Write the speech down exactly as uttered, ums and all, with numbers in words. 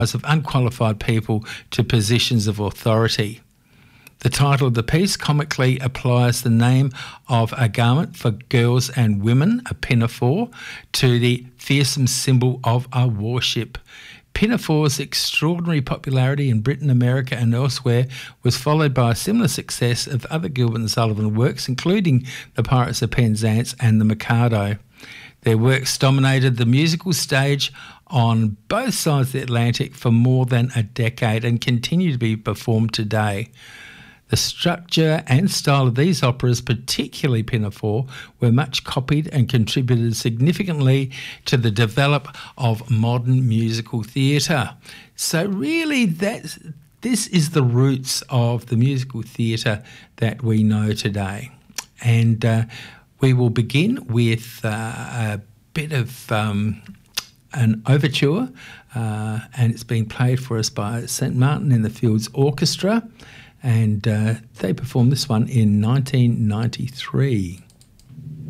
of unqualified people to positions of authority. The title of the piece comically applies the name of a garment for girls and women, a pinafore, to the fearsome symbol of a warship. Pinafore's extraordinary popularity in Britain, America and elsewhere was followed by a similar success of other Gilbert and Sullivan works, including The Pirates of Penzance and The Mikado. Their works dominated the musical stage on both sides of the Atlantic for more than a decade and continue to be performed today. The structure and style of these operas, particularly Pinafore, were much copied and contributed significantly to the development of modern musical theatre. So really, that's, this is the roots of the musical theatre that we know today. And uh, we will begin with uh, a bit of um, an overture, uh, and it's being played for us by Saint Martin in the Fields Orchestra. And uh, they performed this one in nineteen ninety-three.